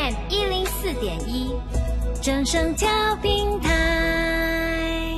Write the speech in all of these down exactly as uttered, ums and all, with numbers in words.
M 一零四点一，正声调平台。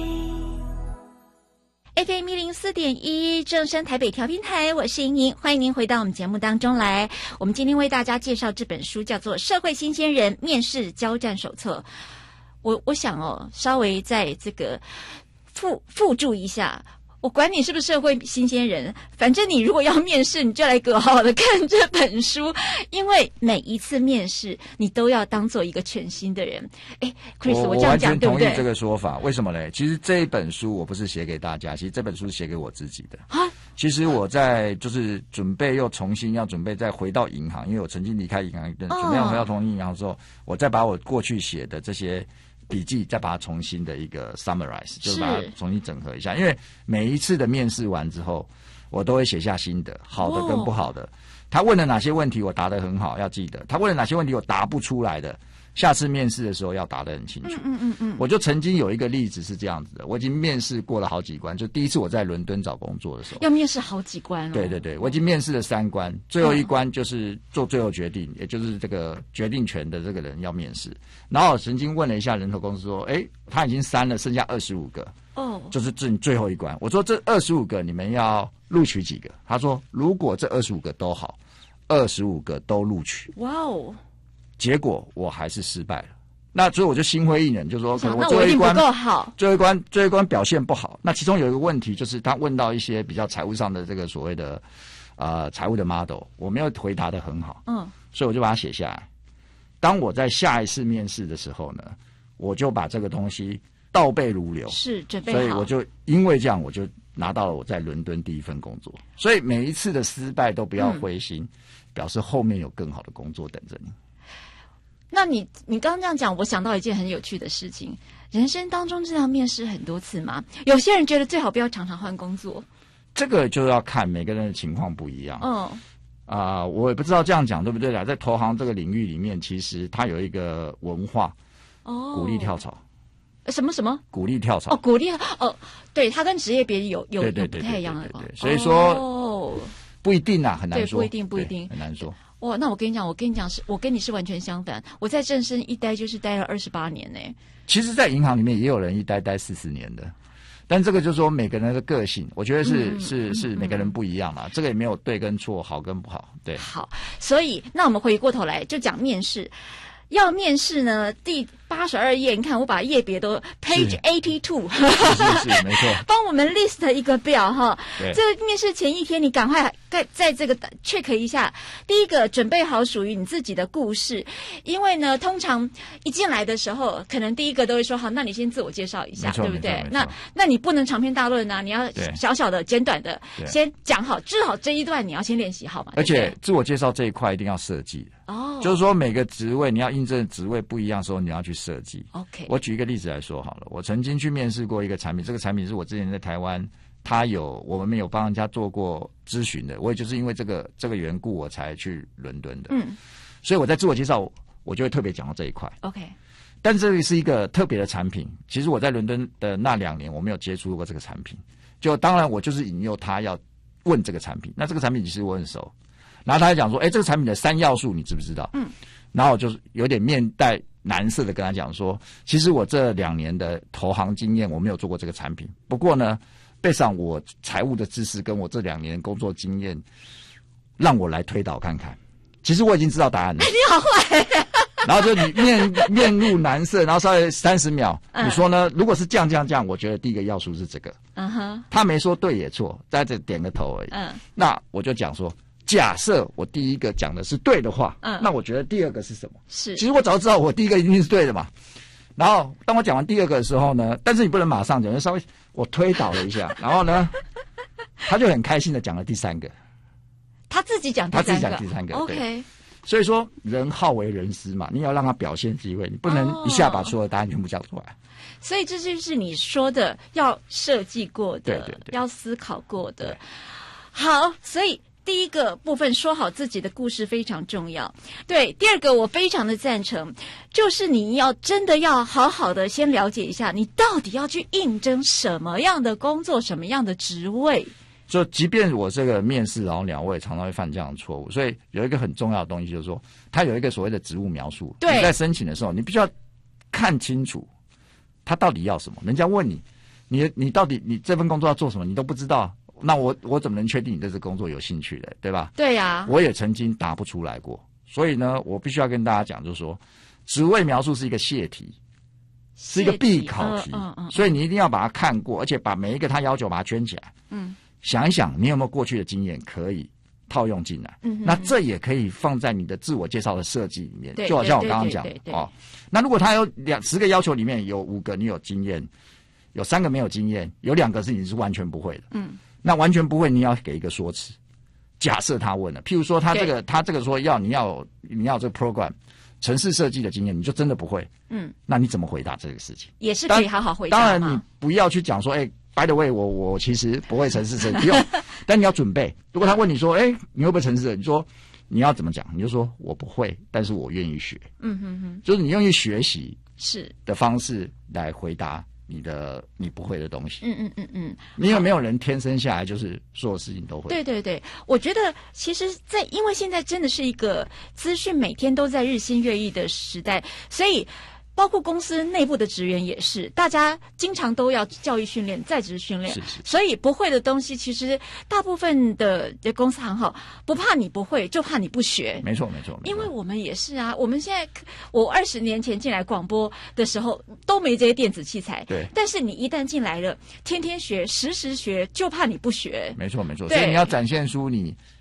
F M 一零四点一正声台北调频台，我是莹莹，欢迎您回到我们节目当中来。我们今天为大家介绍这本书，叫做《社会新鲜人面试交战手册》。我我想哦，稍微在这个附附注一下。我管你是不是社会新鲜人，反正你如果要面试，你就来给我好好的看这本书，因为每一次面试你都要当做一个全新的人。哎 ，Chris， 我这样讲对不对？ 我完全同意这个说法。为什么呢？其实这一本书我不是写给大家，其实这本书是写给我自己的。啊，其实我在就是准备又重新要准备再回到银行，因为我曾经离开银行一阵，准备要回到同一银行之后，我再把我过去写的这些笔记再把它重新的一个 summarize， 就是把它重新整合一下。因为每一次的面试完之后，我都会写下心得，好的跟不好的。他问了哪些问题我答得很好，要记得；他问了哪些问题我答不出来的，下次面试的时候要答得很清楚。嗯嗯嗯。我就曾经有一个例子是这样子的，我已经面试过了好几关，就第一次我在伦敦找工作的时候， 要面试好几关哦。 对对对，我已经面试了三关，最后一关就是做最后决定，嗯、也就是这个决定权的这个人要面试。然后我曾经问了一下人头公司说，哎，他已经删了，剩下二十五个。哦，就是这最后一关。我说这二十五个你们要录取几个？他说如果这二十五个都好，二十五个都录取。哇哦！结果我还是失败了。那所以我就心灰意冷，就说可能我最后一关不够好， 最后一关最后一关表现不好。那其中有一个问题就是他问到一些比较财务上的这个所谓的呃财务的 model， 我没有回答得很好。嗯，所以我就把它写下来。当我在下一次面试的时候呢，我就把这个东西倒背如流， 是准备好， 所以我就因为这样，我就拿到了我在伦敦第一份工作。所以每一次的失败都不要灰心，嗯、表示后面有更好的工作等着你。 那你你刚刚这样讲，我想到一件很有趣的事情：人生当中这样面试很多次吗？有些人觉得最好不要常常换工作， 这个就要看每个人的情况不一样。嗯。啊、呃，我也不知道这样讲对不对啦。在投行这个领域里面，其实它有一个文化，哦，鼓励跳槽。 什么什么？ 鼓励跳槽。 哦，鼓励哦，对，它跟职业别有有对对有不太一样的。 对对对对对，所以说，哦，不一定啊，很难说。 对，不一定，不一定， 很难说。 哇，那我跟你讲，我跟你讲是，我跟你是完全相反。我在正生一待就是待了二十八年呢。 其实，在银行里面也有人一待待四十年的。但这个就是说每个人的个性，我觉得是、嗯、是是每个人不一样啦、嗯。这个也没有对跟错，好跟不好。对， 好，所以那我们回过头来就讲面试。要面试呢，第八十二页，你看我把页别都 page eighty two， 是是是，没错， 帮我们 list 一个表哈。这个面试前一天，你赶快在在这个 check 一下。第一个，准备好属于你自己的故事，因为呢，通常一进来的时候，可能第一个都会说好，那你先自我介绍一下，对不对？那那你不能长篇大论啊，你要小小的、简短的先讲好，至少这一段你要先练习好嘛。 而且自我介绍这一块一定要设计哦，就是说每个职位你要应征的职位不一样的时候，你要去设计。OK， 我举一个例子来说好了，我曾经去面试过一个产品，这个产品是我之前在台湾，他有我们没有帮人家做过咨询的，我也就是因为这个这个缘故，我才去伦敦的。嗯，所以我在自我介绍，我就会特别讲到这一块。OK， 但这个是一个特别的产品，其实我在伦敦的那两年，我没有接触过这个产品。就当然我就是引诱他要问这个产品，那这个产品其实我很熟。然后他就讲说，哎，这个产品的三要素你知不知道？嗯，然后我就是有点面带难色的跟他讲说，其实我这两年的投行经验我没有做过这个产品，不过呢，背上我财务的知识跟我这两年工作经验，让我来推导看看。其实我已经知道答案了。 你好坏。 然后就你面面露难色，然后稍微三十秒，嗯，你说呢？如果是这样这样这样，我觉得第一个要素是这个。嗯哼，他没说对也错，在这点个头而已。嗯，那我就讲说。假设我第一个讲的是对的话，嗯，那我觉得第二个是什么？是，其实我早就知道我第一个一定是对的嘛。然后当我讲完第二个的时候呢，但是你不能马上讲，就稍微我推导了一下，然后呢，他就很开心的讲了第三个， 他自己讲第三个， 他自己讲第三个 ，OK。 所以说人好为人师嘛，你要让他表现机会，你不能一下把所有的答案全部讲出来。 所以这就是你说的要设计过的， 对对对， 要思考过的。好，所以。第一个部分说好自己的故事非常重要，对。第二个我非常的赞成，就是你要真的要好好的先了解一下，你到底要去应征什么样的工作，什么样的职位。 就即便我这个面试老鸟，我也常常会犯这样的错误。所以有一个很重要的东西，就是说，它有一个所谓的职务描述。 对， 你在申请的时候，你必须要看清楚他到底要什么。人家问你，你你到底你这份工作要做什么，你都不知道，那我我怎么能确定你对这工作有兴趣的，对吧？ 对呀、啊， 我也曾经答不出来过。所以呢，我必须要跟大家讲，就是说，职位描述是一个泄题。是一个必考题，嗯嗯嗯、所以你一定要把它看过，而且把每一个他要求把它圈起来。嗯，想一想你有没有过去的经验可以套用进来。嗯，那这也可以放在你的自我介绍的设计里面，就好像我刚刚讲的哦。那如果他有两十个要求里面有五个你有经验，有三个没有经验，有两个是你是完全不会的。嗯，那完全不会你要给一个说辞。假设他问了，譬如说他这个他这个说要你要你要这个 program。程式设计的经验，你就真的不会，嗯，那你怎么回答这个事情？ 也是可以好好回答。 当然，你不要去讲说，哎、欸、，by the way， 我我其实不会程式设计，不用。但你要准备。如果他问你说，哎、欸，你会不会程式设计？你说你要怎么讲？你就说我不会，但是我愿意学。嗯哼哼，就是你愿意学习是的方式来回答你的你不会的东西。嗯嗯嗯嗯，因为没有人天生下来就是所有事情都会。 对对对，我觉得其实在，因为现在真的是一个资讯每天都在日新月异的时代，所以包括公司内部的职员也是，大家经常都要教育训练、在职训练， 是是。 所以不会的东西，其实大部分的公司行号不怕你不会，就怕你不学。 没错没错， 因为我们也是啊，我们现在我二十年前进来广播的时候都没这些电子器材， 对。 但是你一旦进来了，天天学、时时学，就怕你不学。 没错没错，所以你要展现出你